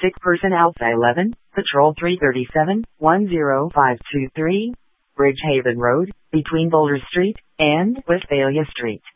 sick person Alpha 11, Patrol 337, 10523, Bridgehaven Road, between Boulder Street and Westphalia Street.